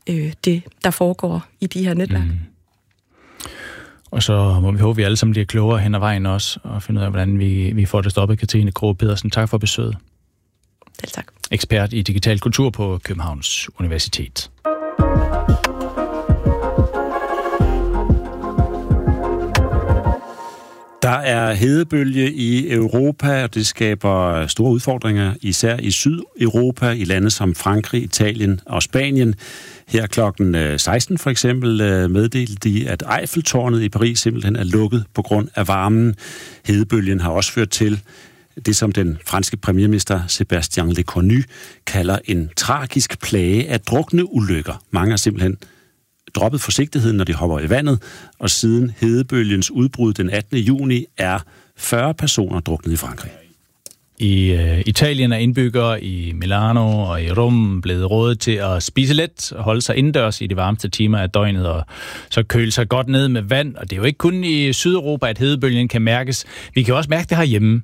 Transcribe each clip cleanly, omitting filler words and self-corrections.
det, der foregår i de her netværk. Og så må vi håbe, at vi alle sammen bliver klogere hen ad vejen også, og finde ud af, hvordan vi får det stoppet. Katrine Krogh Pedersen, tak for besøget. Selv tak. Ekspert i digital kultur på Københavns Universitet. Der er hedebølge i Europa, og det skaber store udfordringer, især i Sydeuropa, i lande som Frankrig, Italien og Spanien. Her klokken 16 for eksempel meddelte de, at Eiffeltårnet i Paris simpelthen er lukket på grund af varmen. Hedebølgen har også ført til det, som den franske premierminister Sébastien Lecornu kalder en tragisk plage af drukneulykker. Mange har simpelthen droppet forsigtigheden, når de hopper i vandet, og siden hedebølgens udbrud den 18. juni er 40 personer druknet i Frankrig. I Italien er indbyggere i Milano og i Rom blevet rådet til at spise let og holde sig indendørs i de varmeste timer af døgnet, og så køle sig godt ned med vand. Og det er jo ikke kun i Sydeuropa, at hedebølgen kan mærkes. Vi kan også mærke det herhjemme.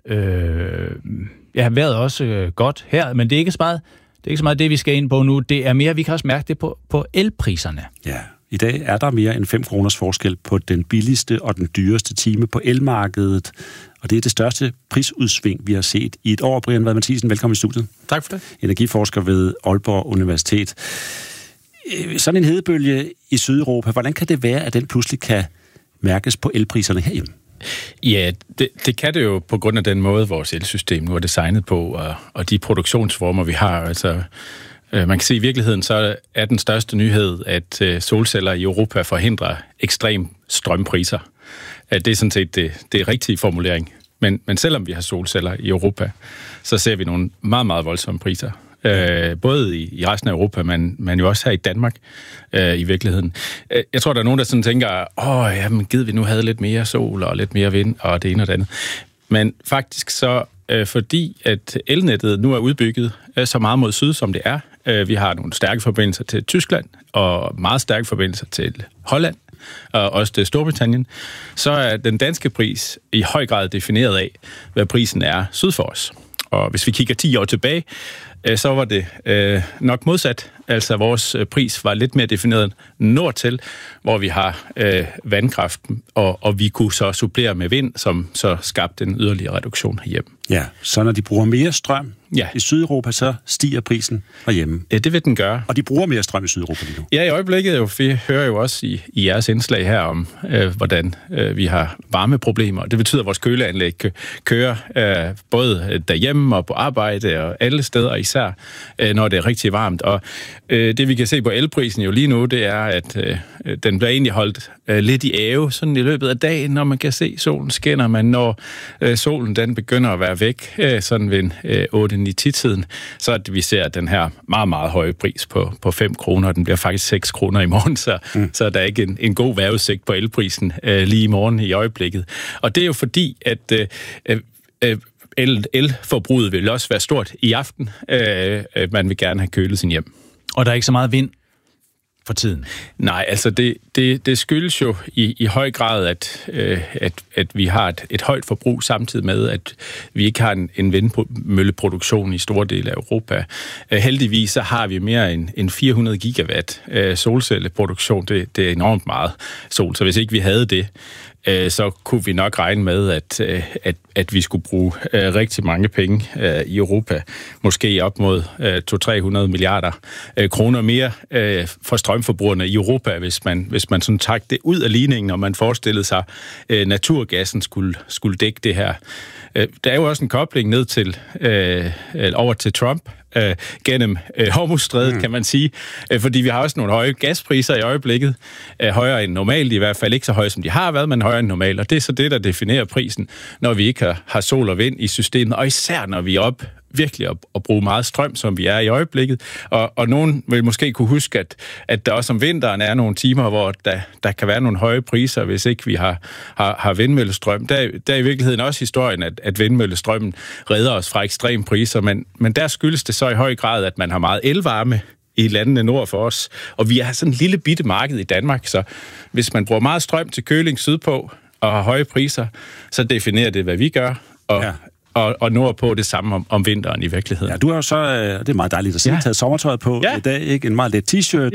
Jeg har været også godt her, men det er ikke så meget. Det er ikke så meget det, vi skal ind på nu. Det er mere, vi kan også mærke det på elpriserne. Ja, i dag er der mere end 5 kroners forskel på den billigste og den dyreste time på elmarkedet. Og det er det største prisudsving, vi har set i et år. Brian Vad Mathiesen, velkommen i studiet. Tak for det. Energiforsker ved Aalborg Universitet. Sådan en hedebølge i Sydeuropa, hvordan kan det være, at den pludselig kan mærkes på elpriserne herhjemme? Ja, det kan det jo på grund af den måde, vores elsystem nu er designet på, og de produktionsformer, vi har. Altså, man kan se i virkeligheden, så er den største nyhed, at solceller i Europa forhindrer ekstrem strømpriser. Det er sådan set det rigtige formulering. Men selvom vi har solceller i Europa, så ser vi nogle meget, meget voldsomme priser. Både i resten af Europa, men jo også her i Danmark i virkeligheden. Jeg tror, der er nogen, der sådan tænker, jamen gid vi nu havde lidt mere sol og lidt mere vind og det ene og det andet. Men faktisk så, fordi at elnettet nu er udbygget så meget mod syd, som det er, vi har nogle stærke forbindelser til Tyskland og meget stærke forbindelser til Holland, og også til Storbritannien, så er den danske pris i høj grad defineret af, hvad prisen er syd for os. Og hvis vi kigger 10 år tilbage, så var det nok modsat. Altså vores pris var lidt mere defineret nordtil, hvor vi har vandkraft, og vi kunne så supplere med vind, som så skabte en yderligere reduktion herhjemme. Ja, så når de bruger mere strøm i Sydeuropa, så stiger prisen herhjemme. Ja, det vil den gøre. Og de bruger mere strøm i Sydeuropa lige nu? Ja, i øjeblikket jo. Vi hører jo også i jeres indslag her om, hvordan vi har varmeproblemer. Det betyder, at vores køleanlæg kører både derhjemme og på arbejde og alle steder, især når det er rigtig varmt. Og det vi kan se på elprisen jo lige nu, det er, at den bliver egentlig holdt lidt i ave sådan i løbet af dagen, når man kan se solen skinner, men når solen den begynder at være væk sådan ved 8-9-10-tiden, så at vi ser den her meget, meget høje pris på 5 kroner, den bliver faktisk 6 kroner i morgen, så der er ikke en god vejrudsigt på elprisen lige i morgen i øjeblikket. Og det er jo fordi, at elforbruget vil også være stort i aften. Man vil gerne have kølet sin hjem. Og der er ikke så meget vind for tiden? Nej, altså det skyldes jo i høj grad, at vi har et højt forbrug samtidig med, at vi ikke har en vindmølleproduktion i store dele af Europa. Heldigvis så har vi mere end 400 gigawatt solcelleproduktion. Det er enormt meget sol, så hvis ikke vi havde det, så kunne vi nok regne med, at vi skulle bruge rigtig mange penge i Europa. Måske op mod 200-300 milliarder kroner mere for strømforbrugerne i Europa, hvis man sådan trak det ud af ligningen, og man forestillede sig, naturgassen skulle dække det her. Der er jo også en kobling ned til over til Trump, gennem Hormuzstrædet, kan man sige. Fordi vi har også nogle høje gaspriser i øjeblikket. Højere end normalt, i hvert fald ikke så høje, som de har været, men højere end normalt. Og det er så det, der definerer prisen, når vi ikke har sol og vind i systemet. Og især når vi er virkelig at bruge meget strøm, som vi er i øjeblikket. Og nogen vil måske kunne huske, at der også om vinteren er nogle timer, hvor der kan være nogle høje priser, hvis ikke vi har vindmøllestrøm. Der er i virkeligheden også historien, at vindmøllestrømmen redder os fra ekstreme priser, men der skyldes det så i høj grad, at man har meget elvarme i landene nord for os. Og vi har sådan en lille bitte marked i Danmark, så hvis man bruger meget strøm til køling sydpå og har høje priser, så definerer det, hvad vi gør. Og nordpå det samme om vinteren i virkeligheden. Ja, du har jo så, det er meget dejligt at se, taget sommertøjet på i dag, ikke? En meget let t-shirt,